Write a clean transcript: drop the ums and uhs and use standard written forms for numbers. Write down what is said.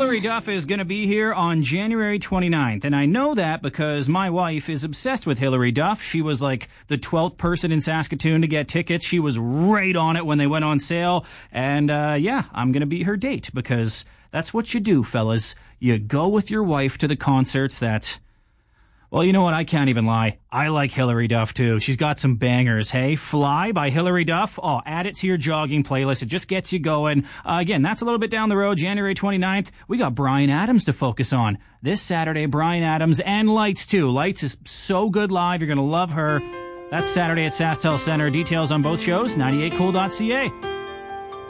Hilary Duff is going to be here on January 29th, and I know that because my wife is obsessed with Hilary Duff. She was like the 12th person in Saskatoon to get tickets. She was right on it when they went on sale, and yeah, I'm going to be her date because that's what you do, fellas. You go with your wife to the concerts that... Well, you know what? I can't even lie. I like Hilary Duff, too. She's got some bangers, hey? Fly by Hilary Duff. Oh, add it to your jogging playlist. It just gets you going. Again, that's a little bit down the road, January 29th. We got Bryan Adams to focus on. This Saturday, Bryan Adams and Lights, too. Lights is so good live. You're going to love her. That's Saturday at SaskTel Center. Details on both shows, 98cool.ca.